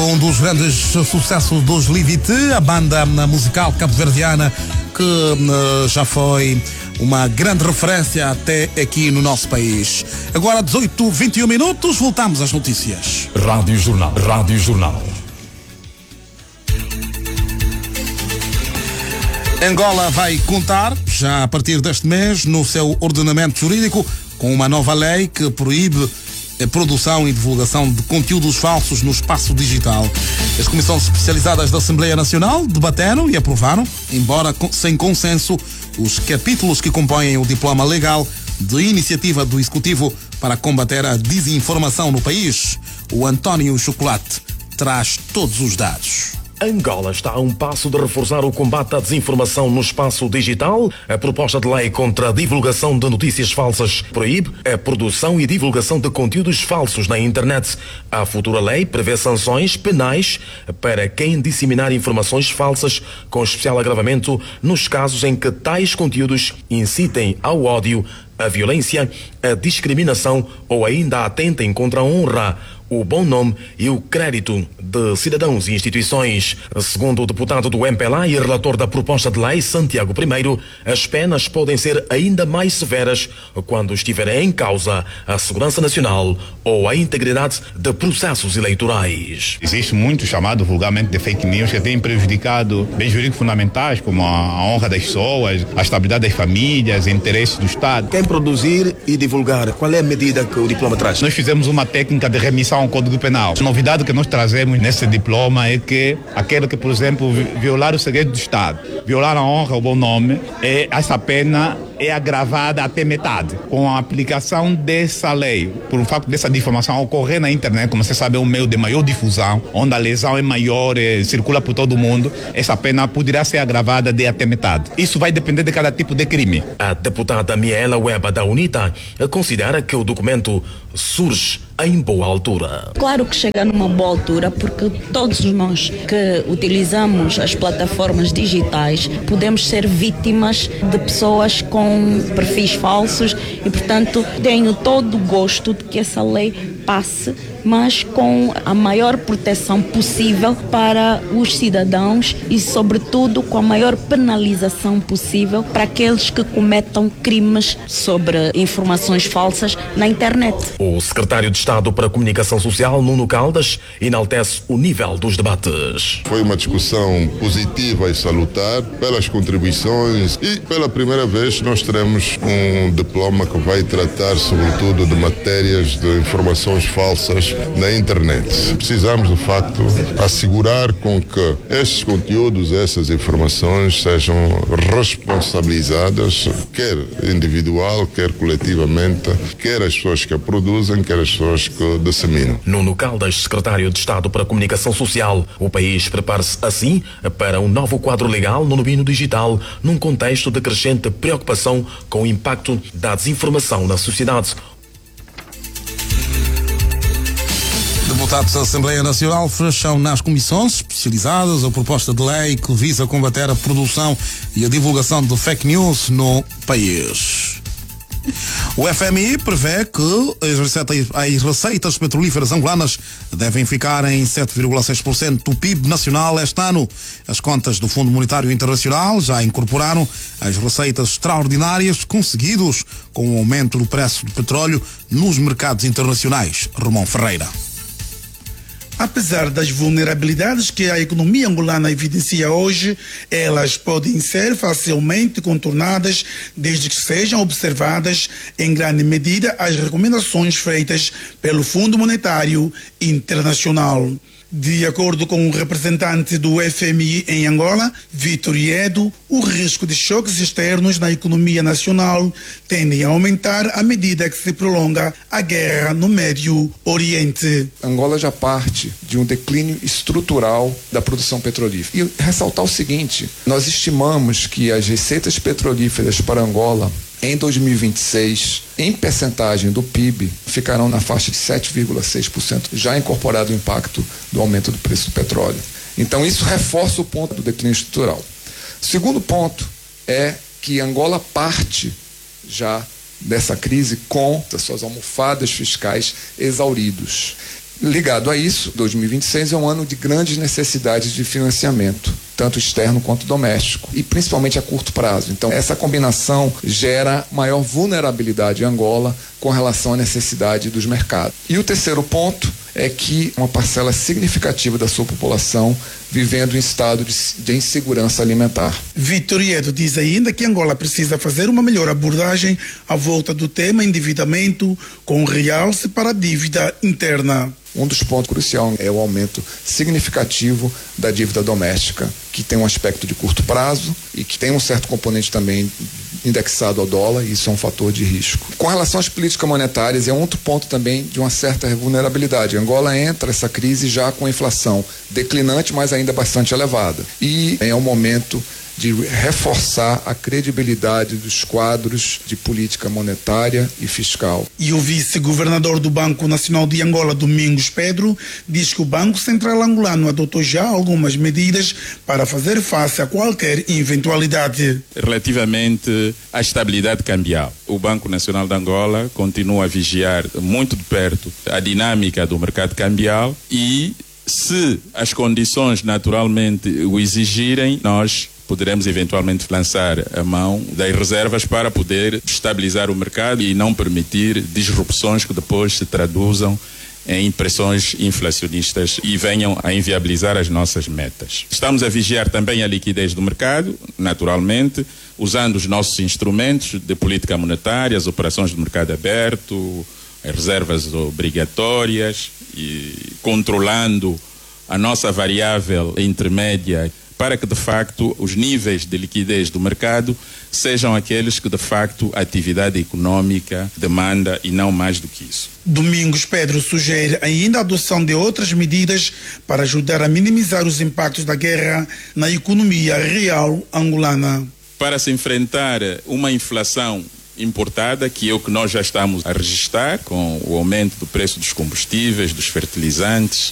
Um dos grandes sucessos dos Livite, a banda musical cabo-verdiana que já foi uma grande referência até aqui no nosso país. Agora 18:21 minutos, voltamos às notícias. Rádio Jornal. Angola vai contar, já a partir deste mês, no seu ordenamento jurídico, com uma nova lei que proíbe a produção e divulgação de conteúdos falsos no espaço digital. As comissões especializadas da Assembleia Nacional debateram e aprovaram, embora sem consenso, os capítulos que compõem o diploma legal de iniciativa do Executivo para combater a desinformação no país. O António Chocolate traz todos os dados. Angola está a um passo de reforçar o combate à desinformação no espaço digital. A proposta de lei contra a divulgação de notícias falsas proíbe a produção e divulgação de conteúdos falsos na internet. A futura lei prevê sanções penais para quem disseminar informações falsas, com especial agravamento nos casos em que tais conteúdos incitem ao ódio, a violência, a discriminação ou ainda atentem contra a honra, o bom nome e o crédito de cidadãos e instituições. Segundo o deputado do MPLA e relator da proposta de lei, Santiago I, as penas podem ser ainda mais severas quando estiverem em causa a segurança nacional ou a integridade de processos eleitorais. Existe muito chamado vulgarmente de fake news que tem prejudicado bens jurídicos fundamentais como a honra das pessoas, a estabilidade das famílias, interesses do Estado. Quem produzir e divulgar, qual é a medida que o diploma traz? Nós fizemos uma técnica de remissão ao Código Penal. A novidade que nós trazemos nesse diploma é que aquele que, por exemplo, violar o segredo do Estado, violar a honra, o bom nome, essa pena é agravada até metade. Com a aplicação dessa lei, por um facto dessa difamação ocorrer na internet, como você sabe, é um meio de maior difusão, onde a lesão é maior, circula por todo o mundo, essa pena poderá ser agravada de até metade. Isso vai depender de cada tipo de crime. A deputada Miela Weba da UNITA considera que o documento surge em boa altura. Claro que chega numa boa altura, porque todos nós que utilizamos as plataformas digitais podemos ser vítimas de pessoas com perfis falsos e, portanto, tenho todo o gosto de que essa lei passe, mas com a maior proteção possível para os cidadãos e, sobretudo, com a maior penalização possível para aqueles que cometam crimes sobre informações falsas na internet. O secretário de Estado para a Comunicação Social, Nuno Caldas, enaltece o nível dos debates. Foi uma discussão positiva e salutar pelas contribuições e pela primeira vez nós teremos um diploma que vai tratar sobretudo de matérias de informações falsas na internet. Precisamos de facto assegurar com que estes conteúdos, essas informações sejam responsabilizadas, quer individual, quer coletivamente, quer as pessoas que a produzem, quer as pessoas que disseminam. Nuno Caldas, secretário de Estado para a Comunicação Social. O país prepara-se assim para um novo quadro legal no domínio digital, num contexto de crescente preocupação com o impacto da desinformação na sociedade. Deputados da Assembleia Nacional fecham nas comissões especializadas a proposta de lei que visa combater a produção e a divulgação de fake news no país. O FMI prevê que as receitas petrolíferas angolanas devem ficar em 7,6% do PIB nacional este ano. As contas do Fundo Monetário Internacional já incorporaram as receitas extraordinárias conseguidas com o aumento do preço do petróleo nos mercados internacionais. Romão Ferreira. Apesar das vulnerabilidades que a economia angolana evidencia hoje, elas podem ser facilmente contornadas desde que sejam observadas em grande medida as recomendações feitas pelo Fundo Monetário Internacional. De acordo com o representante do FMI em Angola, Vitor Iedo, o risco de choques externos na economia nacional tende a aumentar à medida que se prolonga a guerra no Médio Oriente. Angola já parte de um declínio estrutural da produção petrolífera. E ressaltar o seguinte, nós estimamos que as receitas petrolíferas para Angola em 2026, em percentagem do PIB, ficarão na faixa de 7,6%, já incorporado o impacto do aumento do preço do petróleo. Então, isso reforça o ponto do declínio estrutural. Segundo ponto é que Angola parte já dessa crise com as suas almofadas fiscais exauridos. Ligado a isso, 2026 é um ano de grandes necessidades de financiamento, tanto externo quanto doméstico, e principalmente a curto prazo. Então, essa combinação gera maior vulnerabilidade em Angola com relação à necessidade dos mercados. E o terceiro ponto é que uma parcela significativa da sua população vivendo em estado de insegurança alimentar. Vitoriedo diz ainda que Angola precisa fazer uma melhor abordagem à volta do tema endividamento, com realce para a dívida interna. Um dos pontos cruciais é o aumento significativo da dívida doméstica, que tem um aspecto de curto prazo e que tem um certo componente também indexado ao dólar, e isso é um fator de risco. Com relação às políticas monetárias, é outro ponto também de uma certa vulnerabilidade. Angola entra essa crise já com a inflação declinante, mas ainda bastante elevada. E é um momento de reforçar a credibilidade dos quadros de política monetária e fiscal. E o vice-governador do Banco Nacional de Angola, Domingos Pedro, diz que o Banco Central angolano adotou já algumas medidas para fazer face a qualquer eventualidade. Relativamente à estabilidade cambial, o Banco Nacional de Angola continua a vigiar muito de perto a dinâmica do mercado cambial e, se as condições naturalmente o exigirem, nós poderemos eventualmente lançar a mão das reservas para poder estabilizar o mercado e não permitir disrupções que depois se traduzam em pressões inflacionistas e venham a inviabilizar as nossas metas. Estamos a vigiar também a liquidez do mercado, naturalmente, usando os nossos instrumentos de política monetária, as operações de mercado aberto, as reservas obrigatórias e controlando a nossa variável intermédia para que, de facto, os níveis de liquidez do mercado sejam aqueles que, de facto, a atividade econômica demanda e não mais do que isso. Domingos Pedro sugere ainda a adoção de outras medidas para ajudar a minimizar os impactos da guerra na economia real angolana. Para se enfrentar uma inflação importada, que é o que nós já estamos a registrar com o aumento do preço dos combustíveis, dos fertilizantes,